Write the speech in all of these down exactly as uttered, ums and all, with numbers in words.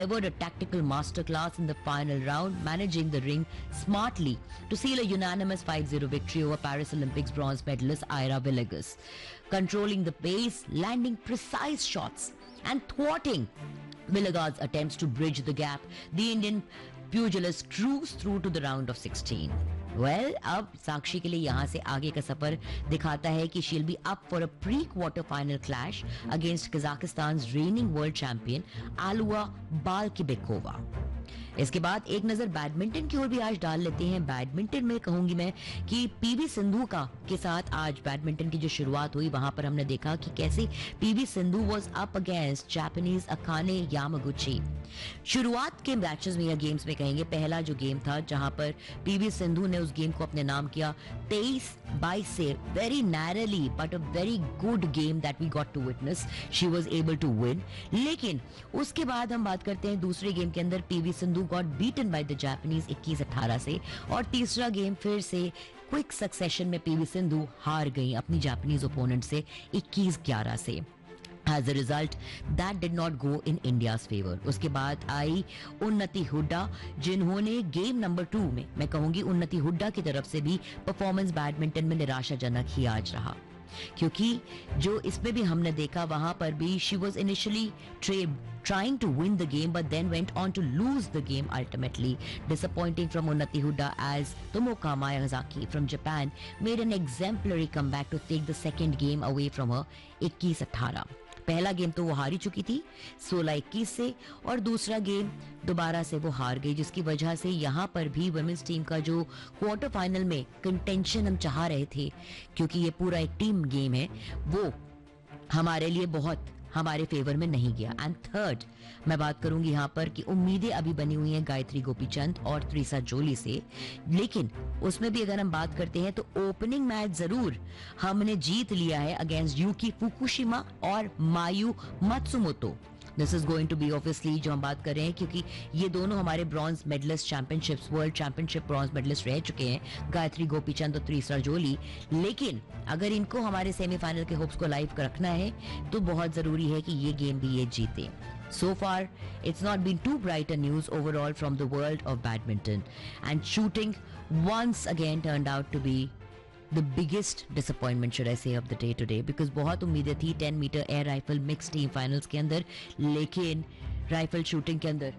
delivered a tactical masterclass in the final round, managing the ring smartly to seal a unanimous five zero victory over Paris Olympics bronze medalist Ira Villegas, controlling the pace, landing precise shots, and thwarting Villegas' attempts to bridge the gap. The Indian pugilist cruised through to the round of sixteen. Well, अब साक्षी के लिए यहाँ से आगे का सफर दिखाता है कि she'll be up for a pre-quarter final clash against Kazakhstan's reigning world champion Alua Balkibekova. इसके बाद एक नजर बैडमिंटन की ओर भी आज डाल लेते हैं. बैडमिंटन में कहूंगी मैं कि पीवी सिंधु का के साथ आज बैडमिंटन की जो शुरुआत हुई वहां पर हमने देखा कि कैसे PV Sindhu was up against Japanese Akane Yamaguchi. शुरुआत के मैचेस में या गेम्स में कहेंगे पहला जो गेम था जहां पर पीवी सिंधु ने उस गेम को अपने नाम किया तेईस बाईस से. Very narrowly but a very good game that we got to witness. She was able to win. लेकिन उसके बाद हम बात करते हैं दूसरे गेम के अंदर PV Sindhu got beaten by the Japanese इक्कीस अठारह से. और तीसरा गेम फिर से क्विक सक्सेशन में पीवी सिंधु हार गई अपनी जापानीज ओपोनेंट से इक्कीस ग्यारह से. As a result, that did not go in India's favor. उसके बाद आई उन्नति हुड्डा जिन्होंने गेम नंबर टू में मैं कहूंगी उन्नति हुड्डा की तरफ से भी परफॉर्मेंस बैडमिंटन में निराशाजनक ही आज रहा, क्योंकि जो इसमें भी हमने देखा वहां पर भी she was initially trying to win the game but then went on to lose the game ultimately. Disappointing from Unnati Huda as Tomoka Miyazaki from Japan made an exemplary comeback to take the second game away from her इक्कीस अठारह. पहला game तो वो हारी चुकी थी सोलह इक्कीस से और दूसरा गेम दोबारा से वो हार गई, जिसकी वजह से यहाँ पर भी वुमेन्स टीम का जो क्वार्टर फाइनल में कंटेंशन हम चाह रहे थे, क्योंकि ये पूरा एक टीम गेम है, वो हमारे लिए बहुत हमारे फेवर में नहीं गया. एंड थर्ड मैं बात करूंगी यहाँ पर कि उम्मीदें अभी बनी हुई हैं गायत्री गोपीचंद और त्रिसा जोली से, लेकिन उसमें भी अगर हम बात करते हैं तो ओपनिंग मैच जरूर हमने जीत लिया है अगेंस्ट यूकी फुकुशिमा और मायू Matsumoto. This is going to be obviously जो हम बात कर रहे हैं, क्योंकि ये दोनों हमारे bronze medallist championships world championship bronze medallist रह चुके हैं, गायत्री गोपीचंद और त्रिसा जोली. लेकिन अगर इनको हमारे सेमीफाइनल के होप्स को लाइव रखना है तो बहुत जरूरी है कि ये गेम भी ये जीते. So far, it's not been too bright a news overall from the world of badminton, and shooting once again turned out to be the biggest disappointment should I say of the day today, because बहुत उम्मीदें थी ten metre air rifle mix team finals के अंदर, लेकिन rifle shooting के अंदर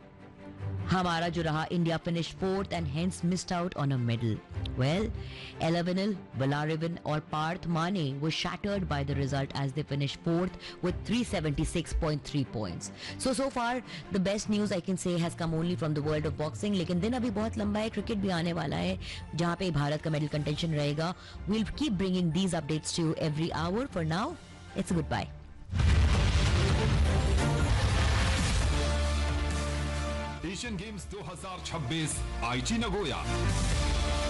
हमारा जो रहा India finish fourth and hence missed out on a medal. Well, Elavenil, Valarivan और पार्थ माने were shattered by the result as they finished fourth with three seventy-six point three points. So so far the best news I can say has come only from the world of boxing. लेकिन दिन अभी बहुत लंबा है, cricket भी आने वाला है जहां पे भारत का मेडल कंटेंशन रहेगा. We'll keep bringing these updates to you every hour. For now, it's a goodbye. Asian games दो हज़ार छब्बीस आईची नगोया.